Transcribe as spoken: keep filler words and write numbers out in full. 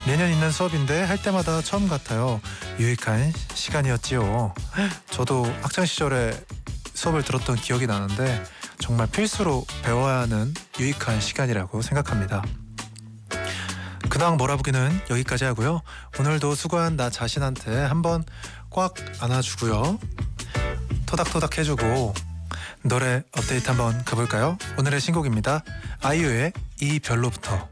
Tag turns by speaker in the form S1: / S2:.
S1: 매년 있는 수업인데 할 때마다 처음 같아요. 유익한 시간이었지요. 저도 학창 시절에 수업을 들었던 기억이 나는데 정말 필수로 배워야 하는 유익한 시간이라고 생각합니다. 근황 몰아보기는 여기까지 하고요. 오늘도 수고한 나 자신한테 한번 꽉 안아주고요. 토닥토닥 해주고 노래 업데이트 한번 가볼까요? 오늘의 신곡입니다. 아이유의 이 별로부터.